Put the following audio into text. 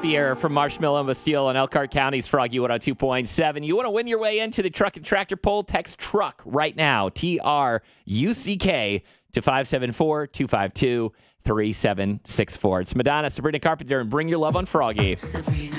Happy Hour from Marshmallow and Bastille on Elkhart County's Froggy 102.7. You want to win your way into the truck and tractor poll? Text truck right now, TRUCK, to 574-252-3764. It's Madonna, Sabrina Carpenter, and Bring Your Love on Froggy. Sabrina.